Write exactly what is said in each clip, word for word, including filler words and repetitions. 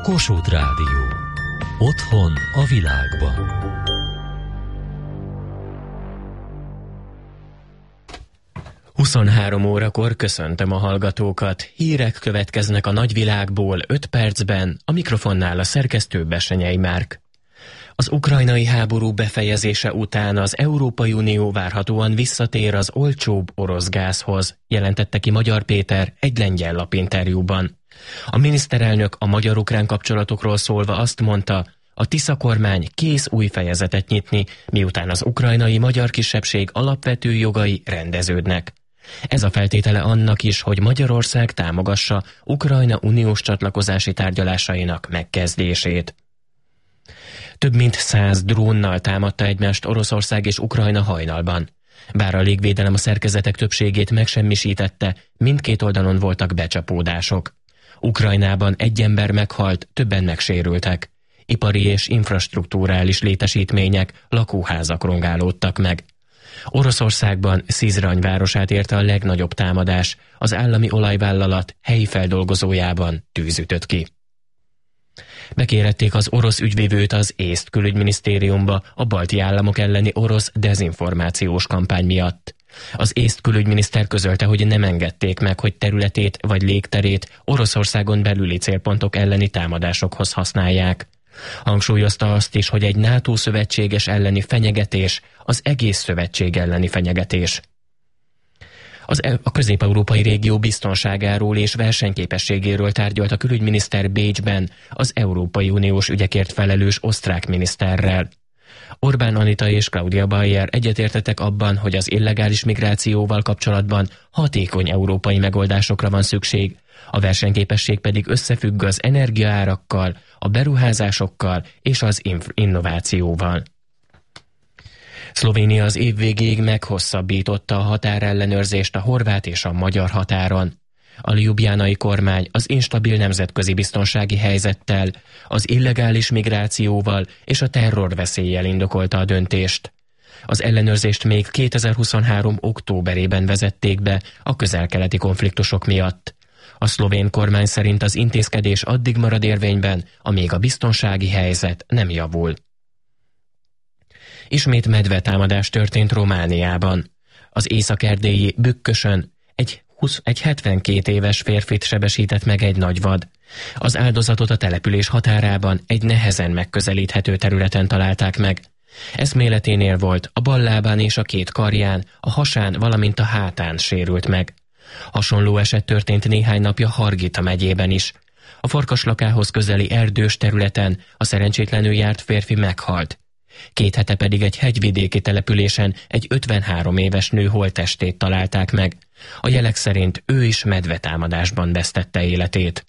Kossuth Rádió. Otthon a világban. huszonhárom órakor köszöntöm a hallgatókat. Hírek következnek a nagyvilágból öt percben, a mikrofonnál a szerkesztő Bessenyei Márk. Az ukrajnai háború befejezése után az Európai Unió várhatóan visszatér az olcsóbb orosz gázhoz, jelentette ki Magyar Péter egy lengyel lapinterjúban. A miniszterelnök a magyar-ukrán kapcsolatokról szólva azt mondta, a Tisza kormány kész új fejezetet nyitni, miután az ukrajnai magyar kisebbség alapvető jogai rendeződnek. Ez a feltétele annak is, hogy Magyarország támogassa Ukrajna uniós csatlakozási tárgyalásainak megkezdését. Több mint száz drónnal támadta egymást Oroszország és Ukrajna hajnalban. Bár a légvédelem a szerkezetek többségét megsemmisítette, mindkét oldalon voltak becsapódások. Ukrajnában egy ember meghalt, többen megsérültek. Ipari és infrastrukturális létesítmények, lakóházak rongálódtak meg. Oroszországban Szizrany városát érte a legnagyobb támadás, az állami olajvállalat helyi feldolgozójában tűz ütött ki. Bekérették az orosz ügyvivőt az észt külügyminisztériumba a balti államok elleni orosz dezinformációs kampány miatt. Az észt külügyminiszter közölte, hogy nem engedték meg, hogy területét vagy légterét Oroszországon belüli célpontok elleni támadásokhoz használják. Hangsúlyozta azt is, hogy egy NATO szövetséges elleni fenyegetés az egész szövetség elleni fenyegetés. Az e- a közép-európai régió biztonságáról és versenyképességéről tárgyalt a külügyminiszter Bécsben az Európai Uniós ügyekért felelős osztrák miniszterrel. Orbán Anita és Claudia Bayer egyetértettek abban, hogy az illegális migrációval kapcsolatban hatékony európai megoldásokra van szükség, a versenyképesség pedig összefügg az energiaárakkal, a beruházásokkal és az innovációval. Szlovénia az év végéig meghosszabbította a határellenőrzést a horvát és a magyar határon. A ljubljánai kormány az instabil nemzetközi biztonsági helyzettel, az illegális migrációval és a terrorveszéllyel indokolta a döntést. Az ellenőrzést még kétezer-huszonhárom októberében vezették be a közel-keleti konfliktusok miatt. A szlovén kormány szerint az intézkedés addig marad érvényben, amíg a biztonsági helyzet nem javul. Ismét medvetámadás történt Romániában. Az észak-erdélyi Bükkösön egy, húsz, egy hetvenkét éves férfit sebesített meg egy nagyvad. Az áldozatot a település határában egy nehezen megközelíthető területen találták meg. Eszméleténél volt, a bal lábán és a két karján, a hasán, valamint a hátán sérült meg. Hasonló eset történt néhány napja Hargita megyében is. A farkaslakához közeli erdős területen a szerencsétlenül járt férfi meghalt. Két hete pedig egy hegyvidéki településen egy ötvenhárom éves nő holttestét találták meg. A jelek szerint ő is medvetámadásban vesztette életét.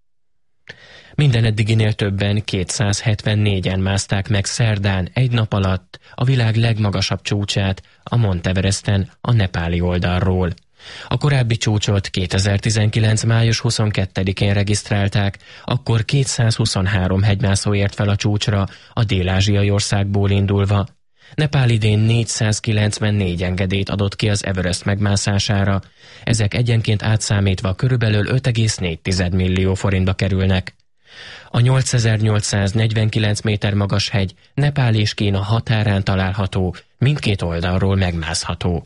Minden eddiginél többen kétszázhetvennégyen mászták meg szerdán egy nap alatt a világ legmagasabb csúcsát, a Mount Everesten a nepáli oldalról. A korábbi csúcsot kétezer-tizenkilenc május huszonkettedikén regisztrálták, akkor kétszázhuszonhárom hegymászó ért fel a csúcsra a dél-ázsiai országból indulva. Nepál idén négyszázkilencvennégy engedélyt adott ki az Everest megmászására, ezek egyenként átszámítva körülbelül öt egész négy millió forintba kerülnek. A nyolcezer-nyolcszáznegyvenkilenc méter magas hegy Nepál és Kína határán található, mindkét oldalról megmászható.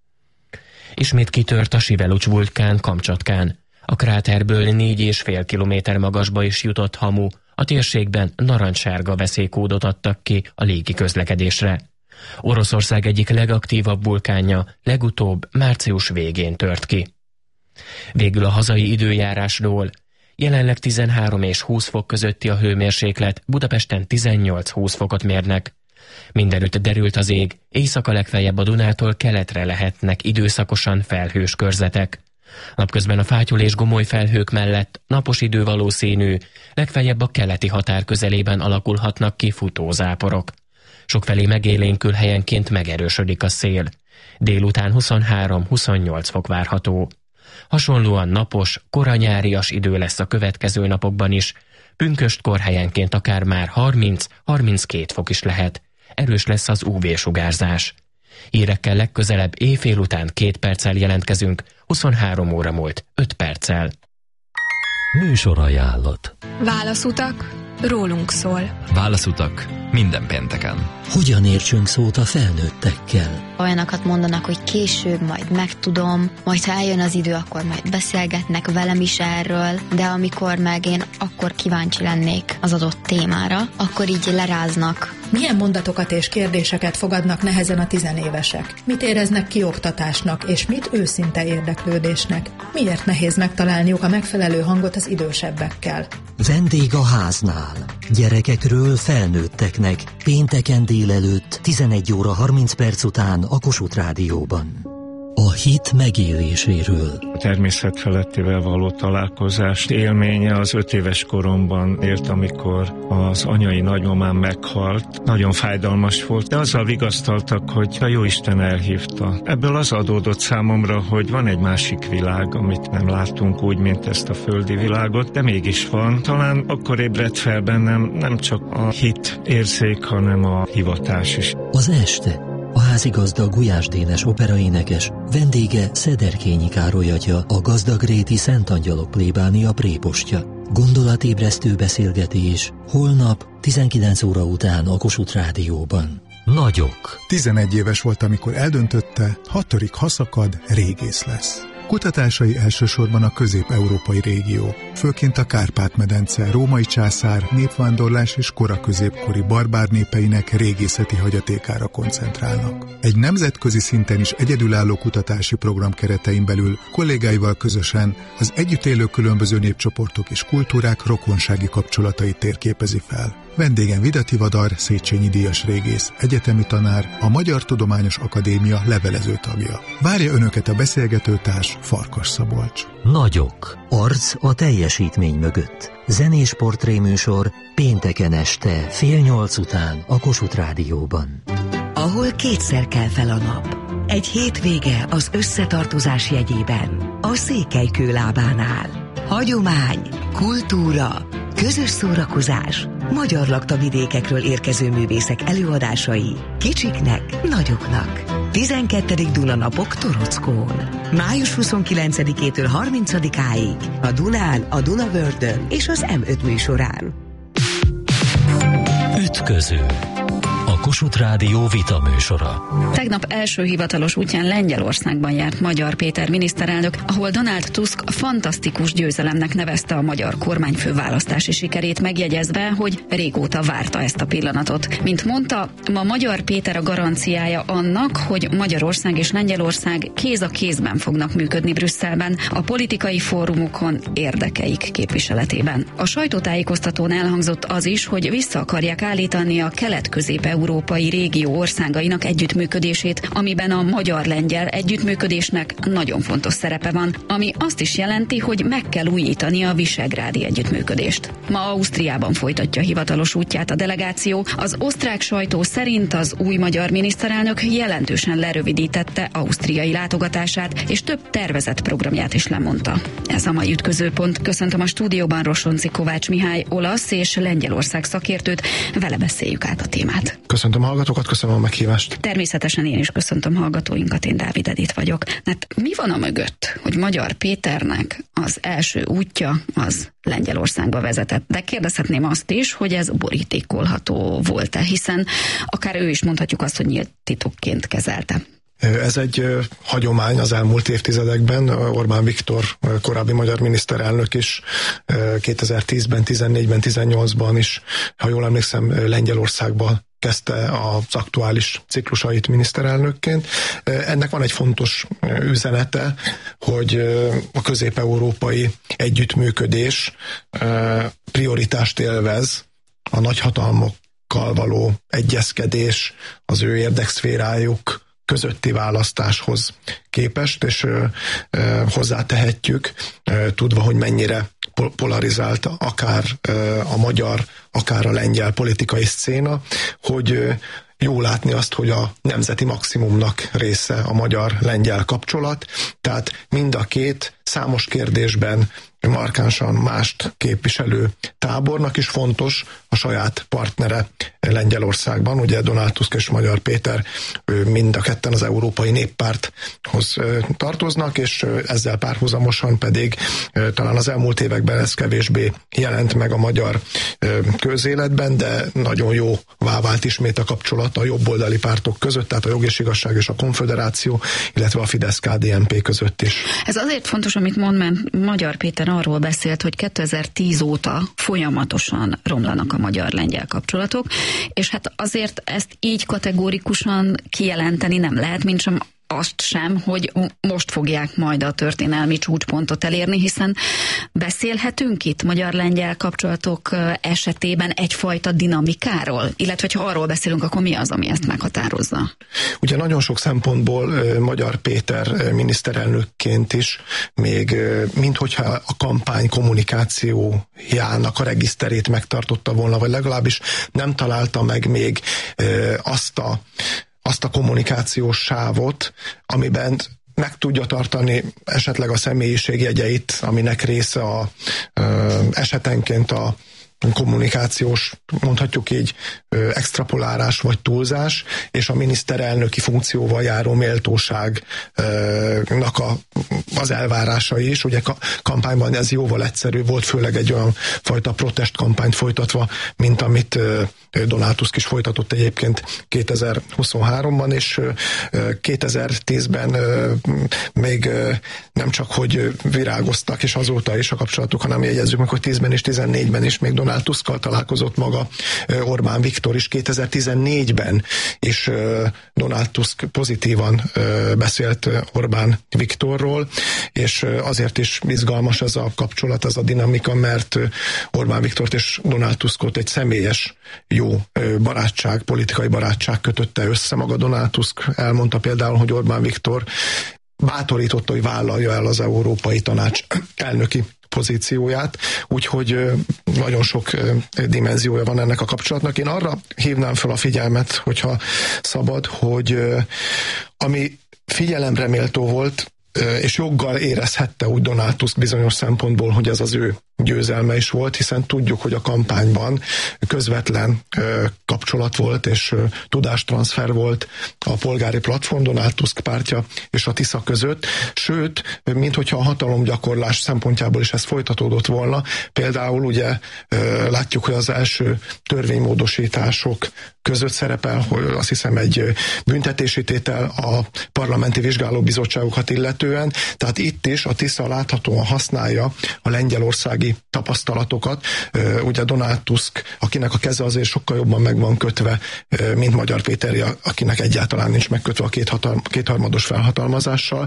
Ismét kitört a Sivelucs vulkán Kamcsatkán. A kráterből négy és fél kilométer magasba is jutott hamu, a térségben narancssárga veszélykódot adtak ki a légi közlekedésre. Oroszország egyik legaktívabb vulkánja legutóbb március végén tört ki. Végül a hazai időjárásról. Jelenleg tizenhárom és húsz fok közötti a hőmérséklet, Budapesten tizennyolc-húsz fokot mérnek. Mindenütt derült az ég, éjszaka legfeljebb a Dunától keletre lehetnek időszakosan felhős körzetek. Napközben a fátyol és gomoly felhők mellett napos idő valószínű, legfeljebb a keleti határ közelében alakulhatnak ki futózáporok. Sokfelé megélénkül, helyenként megerősödik a szél. Délután huszonhárom-huszonnyolc fok várható. Hasonlóan napos, koranyárias idő lesz a következő napokban is, pünköstkor helyenként akár már harminc-harminckét fok is lehet. Erős lesz az ú vé-sugárzás. Hírekkel legközelebb éjfél után két perccel jelentkezünk, huszonhárom óra múlt öt perccel. Műsorajánlat. Válaszutak, rólunk szól. Válaszutak minden pénteken. Hogyan értsünk szót a felnőttekkel? Olyanokat mondanak, hogy később majd megtudom, majd ha eljön az idő, akkor majd beszélgetnek velem is erről, de amikor meg én akkor kíváncsi lennék az adott témára, akkor így leráznak. Milyen mondatokat és kérdéseket fogadnak nehezen a tizenévesek? Mit éreznek kioktatásnak, és mit őszinte érdeklődésnek? Miért nehéz megtalálniuk a megfelelő hangot az idősebbekkel? Vendég a háznál. Gyerekekről felnőtteknek. Pénteken délelőtt tizenegy óra harminc perc után a Kossuth Rádióban. A hit megéléséről. A természet felettivel való találkozás élménye az öt éves koromban ért, amikor az anyai nagymamám meghalt. Nagyon fájdalmas volt, de azzal vigasztaltak, hogy a Jóisten elhívta. Ebből az adódott számomra, hogy van egy másik világ, amit nem látunk úgy, mint ezt a földi világot, de mégis van. Talán akkor ébredt fel bennem nem csak a hit érzék, hanem a hivatás is. Az este. A házigazda Gulyás Dénes operaénekes, vendége Szederkényi Károly atya, a Gazdagréti Szent Angyalok plébánia prépostja. Gondolatébresztő beszélgetés holnap tizenkilenc óra után a Kossuth Rádióban. Nagyok. tizenegy éves volt, amikor eldöntötte, hatodik ha szakad, régész lesz. Kutatásai elsősorban a közép-európai régió, főként a Kárpát-medence, római császár, népvándorlás és kora középkori barbár népeinek régészeti hagyatékára koncentrálnak. Egy nemzetközi szinten is egyedülálló kutatási program keretein belül kollégáival közösen az együtt élő különböző népcsoportok és kultúrák rokonsági kapcsolatait térképezi fel. Vendégem Vida Tivadar, Széchenyi díjas régész, egyetemi tanár, a Magyar Tudományos Akadémia levelező tagja. Várja önöket a beszélgetőtárs Farkas Szabolcs. Nagyok. Arc a teljesítmény mögött. Zenés portréműsor pénteken este fél nyolc után a Kossuth Rádióban. Ahol kétszer kell fel a nap. Egy hétvége az összetartozás jegyében. A Székelykő lábánál. Hagyomány, kultúra, közös szórakozás, magyar laktavidékekről érkező művészek előadásai, kicsiknek, nagyoknak. tizenkettedik Dunanapok Torockón. május huszonkilencedikétől harmincadikáig a Dunán, a Dunavördön és az em öt műsorán. Ütköző. A Kossuth Rádió vita műsora. Tegnap első hivatalos útján Lengyelországban járt Magyar Péter miniszterelnök, ahol Donald Tusk fantasztikus győzelemnek nevezte a magyar kormányfő választási sikerét, megjegyezve, hogy régóta várta ezt a pillanatot. Mint mondta, ma Magyar Péter a garanciája annak, hogy Magyarország és Lengyelország kéz a kézben fognak működni Brüsszelben, a politikai fórumokon érdekeik képviseletében. A sajtótájékoztatón elhangzott az is, hogy vissza akarják állítani a kelet-közép-európai régió országainak együttműködését, amiben a magyar-lengyel együttműködésnek nagyon fontos szerepe van, ami azt is jelenti, hogy meg kell újítani a visegrádi együttműködést. Ma Ausztriában folytatja hivatalos útját a delegáció. Az osztrák sajtó szerint az új magyar miniszterelnök jelentősen lerövidítette ausztriai látogatását, és több tervezett programját is lemondta. Ez a mai ütközőpont. Köszöntöm a stúdióban Rosonci Kovács Mihály olasz és Lengyelország szakértőt, vele beszéljük át a témát. Köszöntöm a hallgatókat, köszönöm a meghívást. Természetesen én is köszöntöm hallgatóinkat, én Dávid Edith vagyok. Hát mi van a mögött, hogy Magyar Péternek az első útja az Lengyelországba vezetett? De kérdezhetném azt is, hogy ez borítékolható volt-e, hiszen akár ő is mondhatjuk azt, hogy nyílt titokként kezelte. Ez egy hagyomány az elmúlt évtizedekben. Orbán Viktor, korábbi magyar miniszterelnök is kétezer-tízben, tizennégyben, tizennyolcban is, ha jól emlékszem, Lengyelországban kezdte az aktuális ciklusait miniszterelnökként. Ennek van egy fontos üzenete, hogy a közép-európai együttműködés prioritást élvez, a nagyhatalmokkal való egyezkedés, az ő érdekszférájuk közötti választáshoz képest, és ö, ö, hozzátehetjük, ö, tudva, hogy mennyire polarizált akár ö, a magyar, akár a lengyel politikai szcéna, hogy ö, jó látni azt, hogy a nemzeti maximumnak része a magyar-lengyel kapcsolat, tehát mind a két számos kérdésben markánsan mást képviselő tábornak is fontos a saját partnere Lengyelországban. Ugye Donald Tusk és Magyar Péter mind a ketten az Európai Néppárthoz tartoznak, és ezzel párhuzamosan pedig talán az elmúlt években ez kevésbé jelent meg a magyar közéletben, de nagyon jó vált ismét a kapcsolat a jobboldali pártok között, tehát a Jog és Igazság és a Konföderáció, illetve a Fidesz-ká dé en pé között is. Ez azért fontos, amit mond, mert Magyar Péter arról beszélt, hogy kétezer-tíz óta folyamatosan romlanak a magyar-lengyel kapcsolatok, és hát azért ezt így kategórikusan kijelenteni nem lehet, mint sem azt sem, hogy most fogják majd a történelmi csúcspontot elérni, hiszen beszélhetünk itt magyar-lengyel kapcsolatok esetében egyfajta dinamikáról, illetve ha arról beszélünk, akkor mi az, ami ezt meghatározza? Ugye nagyon sok szempontból Magyar Péter miniszterelnökként is még minthogyha a kampány kommunikációjának a regiszterét megtartotta volna, vagy legalábbis nem találta meg még azt a azt a kommunikációs sávot, amiben meg tudja tartani esetleg a személyiségjegyeit, aminek része a ö, esetenként a kommunikációs, mondhatjuk így, extrapolálás vagy túlzás, és a miniszterelnöki funkcióval járó méltóságnak a, az elvárásai is. Ugye kampányban ez jóval egyszerű volt, főleg egy olyan fajta protestkampányt folytatva, mint amit Donald Tusk is folytatott egyébként kétezer-huszonháromban, és kétezer-tízben még nem csak, hogy virágoztak, és azóta is a kapcsolatuk, hanem jegyezzük meg, hogy tízben és tizennégyben is még Donald Tuskkal találkozott maga Orbán Viktor is, kétezer-tizennégyben is Donald Tusk pozitívan beszélt Orbán Viktorról, és azért is izgalmas ez a kapcsolat, ez a dinamika, mert Orbán Viktort és Donald Tuskot egy személyes jó barátság, politikai barátság kötötte össze. Maga Donald Tusk elmondta például, hogy Orbán Viktor bátorította, hogy vállalja el az Európai Tanács elnöki pozícióját, úgyhogy nagyon sok dimenziója van ennek a kapcsolatnak. Én arra hívnám fel a figyelmet, hogyha szabad, hogy ami figyelemre méltó volt, és joggal érezhette úgy Donald Tusk bizonyos szempontból, hogy ez az ő győzelme is volt, hiszen tudjuk, hogy a kampányban közvetlen ö, kapcsolat volt, és ö, tudástranszfer volt a polgári platform, Donald Tusk pártja és a Tisza között, sőt, minthogyha a hatalomgyakorlás szempontjából is ez folytatódott volna. Például ugye ö, látjuk, hogy az első törvénymódosítások között szerepel, hogy azt hiszem egy büntetési tétel a parlamenti vizsgálóbizottságokat illetően, tehát itt is a Tisza láthatóan használja a lengyelországi tapasztalatokat. Ugye Donald Tusk, akinek a keze azért sokkal jobban meg van kötve, mint Magyar Péter, akinek egyáltalán nincs megkötve a kéthatal- kétharmados felhatalmazással,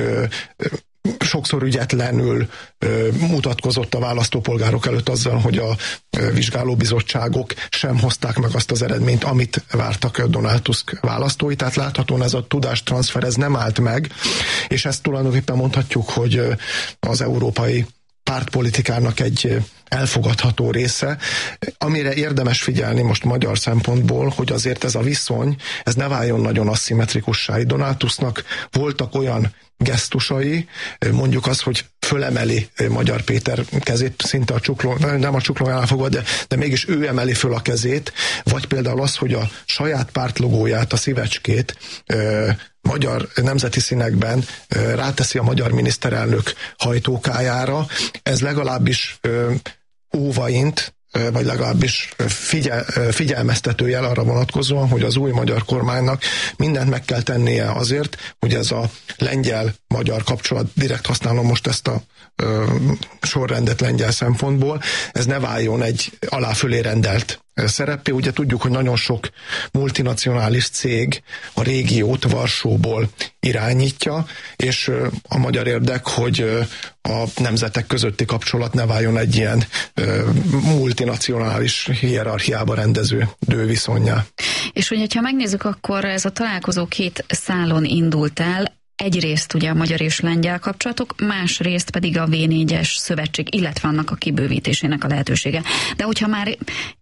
sokszor ügyetlenül ö, mutatkozott a választópolgárok előtt azzal, hogy a ö, vizsgálóbizottságok sem hozták meg azt az eredményt, amit vártak Donald Tusk választói. Tehát láthatóan ez a tudástranszfer, ez nem állt meg, és ezt tulajdonképpen mondhatjuk, hogy ö, az európai pártpolitikának egy elfogadható része, amire érdemes figyelni most magyar szempontból, hogy azért ez a viszony, ez ne váljon nagyon aszimmetrikussá. Donald Tusknak voltak olyan gesztusai, mondjuk az, hogy fölemeli Magyar Péter kezét, szinte a csukló, nem a csuklójánál fogva, de, de mégis ő emeli föl a kezét, vagy például az, hogy a saját pártlogóját, a szívecskét magyar nemzeti színekben ráteszi a magyar miniszterelnök hajtókájára, ez legalábbis óvaint, vagy legalábbis figyel, figyelmeztető jel arra vonatkozóan, hogy az új magyar kormánynak mindent meg kell tennie azért, hogy ez a lengyel-magyar kapcsolat, direkt használom most ezt a ö, sorrendet lengyel szempontból, ez ne váljon egy alá-fölé rendelt szerepé. Ugye tudjuk, hogy nagyon sok multinacionális cég a régiót Varsóból irányítja, és a magyar érdek, hogy a nemzetek közötti kapcsolat ne váljon egy ilyen multinacionális hierarchiába rendező viszonnyá. És hogyha megnézzük, akkor ez a találkozó két szálon indult el. Egyrészt ugye a magyar és lengyel kapcsolatok, másrészt pedig a vé négyes szövetség, illetve annak a kibővítésének a lehetősége. De hogyha már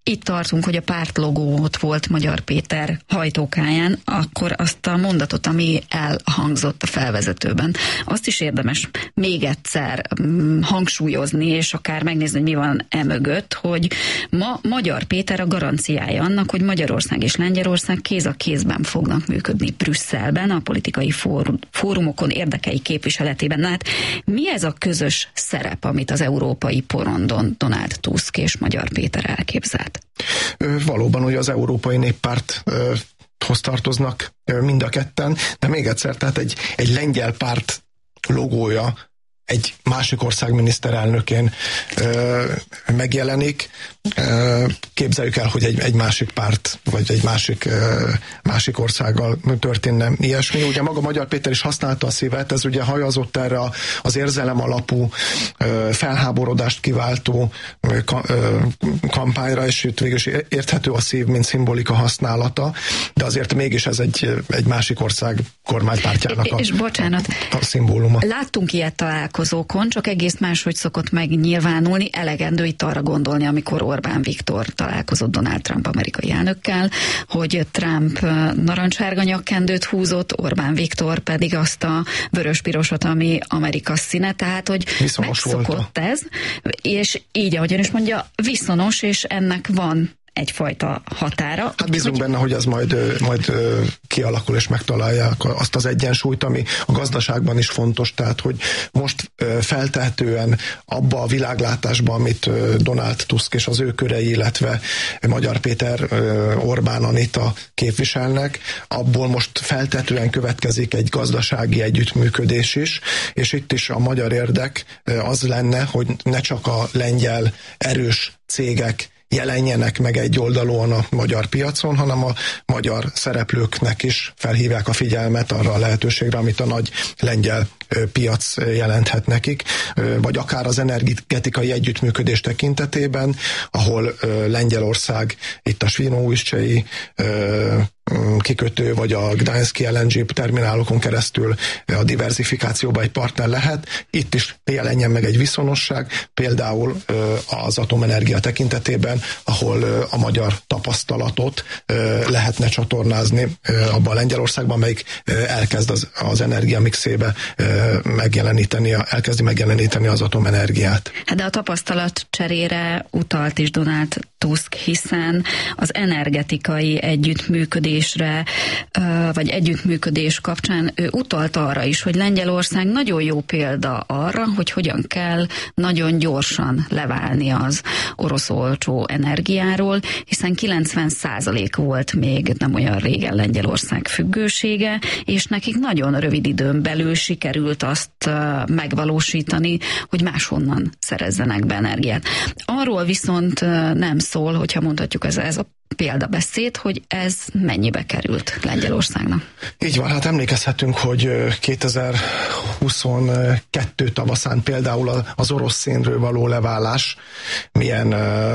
itt tartunk, hogy a pártlogó ott volt Magyar Péter hajtókáján, akkor azt a mondatot, ami elhangzott a felvezetőben, azt is érdemes még egyszer hangsúlyozni, és akár megnézni, hogy mi van e mögött, hogy ma Magyar Péter a garanciája annak, hogy Magyarország és Lengyelország kéz a kézben fognak működni Brüsszelben, a politikai fórum, fórumokon, érdekei képviseletében. Hát mi ez a közös szerep, amit az európai porondon Donald Tusk és Magyar Péter elképzelt? Valóban, hogy az Európai Néppárthoz tartoznak mind a ketten, de még egyszer, tehát egy, egy lengyel párt logója egy másik ország miniszterelnökén ö, megjelenik. Ö, képzeljük el, hogy egy, egy másik párt, vagy egy másik, ö, másik országgal történne ilyesmi. Ugye maga Magyar Péter is használta a szívet, ez ugye hajazott erre az érzelem alapú, ö, felháborodást kiváltó ö, ö, kampányra, és itt végül is érthető a szív, mint szimbolika használata, de azért mégis ez egy, egy másik ország kormánypártjának a, és bocsánat, a, a szimbóluma. Láttunk ilyet találkozókon, csak egész máshogy szokott megnyilvánulni, elegendő itt arra gondolni, amikor Orbán Viktor találkozott Donald Trump amerikai elnökkel, hogy Trump narancssárga nyakkendőt húzott, Orbán Viktor pedig azt a vörös-pirosat, ami Amerika színe, tehát hogy viszonos megszokott ez, és így, ahogyan is mondja, viszonos, és ennek van egyfajta határa. Hát bízunk hogy... benne, hogy ez majd, majd kialakul és megtalálják azt az egyensúlyt, ami a gazdaságban is fontos, tehát hogy most feltehetően abba a világlátásba, amit Donald Tusk és az ő körei, illetve Magyar Péter, Orbán Anita képviselnek, abból most feltehetően következik egy gazdasági együttműködés is, és itt is a magyar érdek az lenne, hogy ne csak a lengyel erős cégek jelenjenek meg egy oldalon a magyar piacon, hanem a magyar szereplőknek is felhívják a figyelmet arra a lehetőségre, amit a nagy lengyel piac jelenthet nekik, vagy akár az energetikai együttműködés tekintetében, ahol Lengyelország itt a Svinóujszcsei kikötő, vagy a Gdański el en gé terminálokon keresztül a diversifikációban egy partner lehet. Itt is jelenjen meg egy viszonosság, például az atomenergia tekintetében, ahol a magyar tapasztalatot lehetne csatornázni abban a Lengyelországban, melyik elkezd az, az energiamixébe megjeleníteni, elkezdi megjeleníteni az atomenergiát. Hát de a tapasztalat cserére utalt is Donald Tusk, hiszen az energetikai együttműködésre, vagy együttműködés kapcsán ő utalt arra is, hogy Lengyelország nagyon jó példa arra, hogy hogyan kell nagyon gyorsan leválni az orosz olcsó energiáról, hiszen kilencven százalék volt még nem olyan régen Lengyelország függősége, és nekik nagyon rövid időn belül sikerült azt megvalósítani, hogy máshonnan szerezzenek be energiát. Arról viszont nem szól, hogyha mondhatjuk ez, ez a példabeszéd, hogy ez mennyibe került Lengyelországnak. Így van, hát emlékezhetünk, hogy kétezer-huszonkettő tavaszán például az orosz szénről való leválás milyen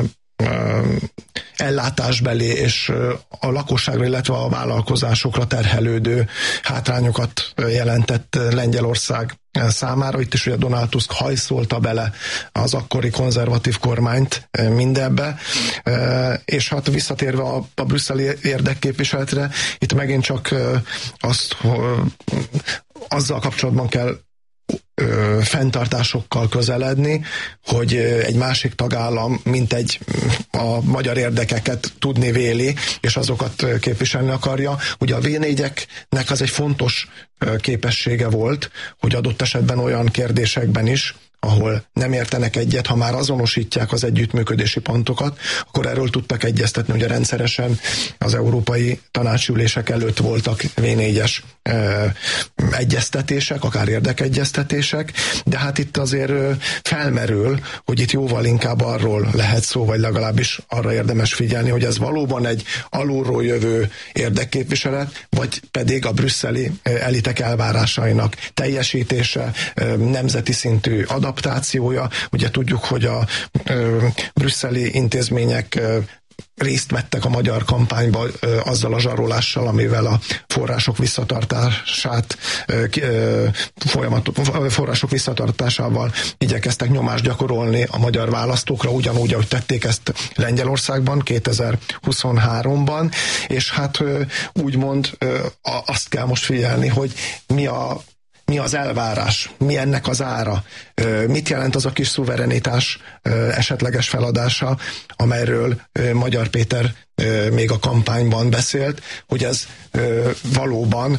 ellátásbeli és a lakosságra, illetve a vállalkozásokra terhelődő hátrányokat jelentett Lengyelország számára. Itt is ugye Donald Tusk hajszolta bele az akkori konzervatív kormányt mindebbe, és hát visszatérve a, a brüsszeli érdekképviseletre, itt megint csak azt azzal kapcsolatban kell Ö, fenntartásokkal közeledni, hogy egy másik tagállam mint egy a magyar érdekeket tudni véli, és azokat képviselni akarja. Ugye a vé négyeknek az egy fontos képessége volt, hogy adott esetben olyan kérdésekben is, ahol nem értenek egyet, ha már azonosítják az együttműködési pontokat, akkor erről tudtak egyeztetni, ugye rendszeresen az európai tanácsülések előtt voltak vé négyes e, egyeztetések, akár érdekegyeztetések, de hát itt azért felmerül, hogy itt jóval inkább arról lehet szó, vagy legalábbis arra érdemes figyelni, hogy ez valóban egy alulról jövő érdekképviselet, vagy pedig a brüsszeli elitek elvárásainak teljesítése, nemzeti szintű adaptációja. Ugye tudjuk, hogy a ö, brüsszeli intézmények ö, részt vettek a magyar kampányba ö, azzal a zsarolással, amivel a források visszatartását ö, ö, folyamat, források visszatartásával igyekeztek nyomást gyakorolni a magyar választókra, ugyanúgy, ahogy tették ezt Lengyelországban kétezer-huszonháromban, és hát ö, úgymond ö, a, azt kell most figyelni, hogy mi a mi az elvárás, mi ennek az ára, mit jelent az a kis szuverenitás esetleges feladása, amelyről Magyar Péter még a kampányban beszélt, hogy ez valóban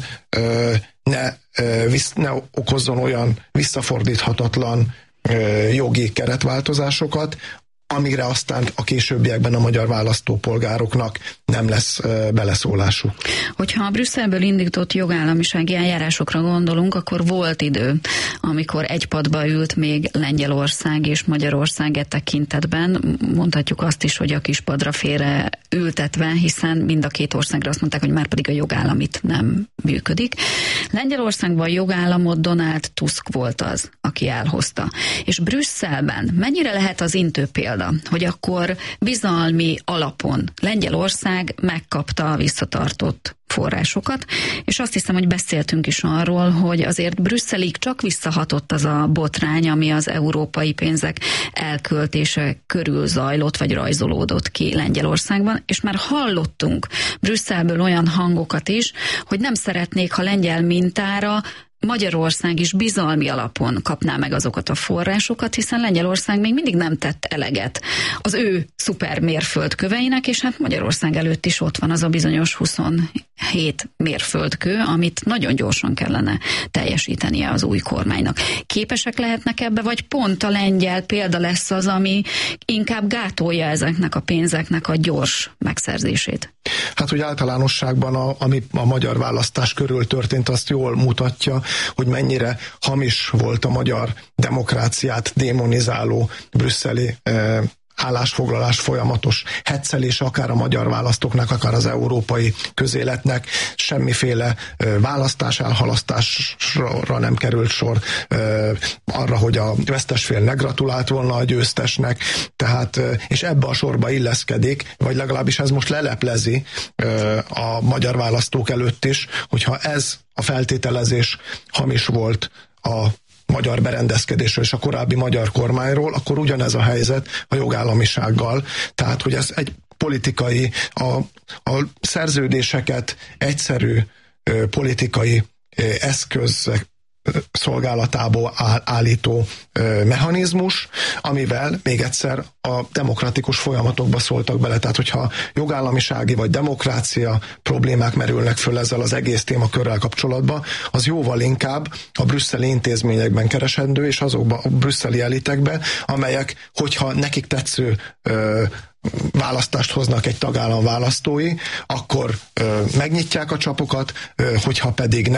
ne, ne okozzon olyan visszafordíthatatlan jogi keretváltozásokat, amire aztán a későbbiekben a magyar választópolgároknak nem lesz beleszólásuk. Hogyha a Brüsszelből indított jogállamisági eljárásokra gondolunk, akkor volt idő, amikor egy padba ült még Lengyelország és Magyarország e tekintetben. Mondhatjuk azt is, hogy a kis padra félre ültetve, hiszen mind a két országra azt mondták, hogy már pedig a jogállamit nem működik. Lengyelországban a jogállamot Donald Tusk volt az, aki elhozta. És Brüsszelben mennyire lehet az intő példa, hogy akkor bizalmi alapon Lengyelország megkapta a visszatartott forrásokat, és azt hiszem, hogy beszéltünk is arról, hogy azért Brüsszelig csak visszahatott az a botrány, ami az európai pénzek elköltése körül zajlott, vagy rajzolódott ki Lengyelországban, és már hallottunk Brüsszelből olyan hangokat is, hogy nem szeretnék, ha lengyel mintára Magyarország is bizalmi alapon kapná meg azokat a forrásokat, hiszen Lengyelország még mindig nem tett eleget az ő szuper mérföldköveinek, és hát Magyarország előtt is ott van az a bizonyos huszonhét mérföldkő, amit nagyon gyorsan kellene teljesítenie az új kormánynak. Képesek lehetnek ebbe, vagy pont a lengyel példa lesz az, ami inkább gátolja ezeknek a pénzeknek a gyors megszerzését? Hát, hogy általánosságban a, ami a magyar választás körül történt, azt jól mutatja, hogy mennyire hamis volt a magyar demokráciát démonizáló brüsszeli eh, állásfoglalás, folyamatos heccelés, akár a magyar választóknak, akár az európai közéletnek, semmiféle ö, választás elhalasztásra nem került sor, ö, arra, hogy a vesztes fél ne gratulált volna a győztesnek, tehát, ö, és ebbe a sorba illeszkedik, vagy legalábbis ez most leleplezi ö, a magyar választók előtt is, hogyha ez a feltételezés hamis volt a magyar berendezkedésről és a korábbi magyar kormányról, akkor ugyanez a helyzet a jogállamisággal. Tehát, hogy ez egy politikai, a, a szerződéseket egyszerű ö, politikai ö, eszközek szolgálatából állító mechanizmus, amivel még egyszer a demokratikus folyamatokba szóltak bele. Tehát, hogyha jogállamisági vagy demokrácia problémák merülnek föl ezzel az egész témakörrel kapcsolatban, az jóval inkább a brüsszeli intézményekben keresendő, és azokban a brüsszeli elitekben, amelyek, hogyha nekik tetsző ö, választást hoznak egy tagállam választói, akkor ö, megnyitják a csapokat, ö, hogyha pedig nem,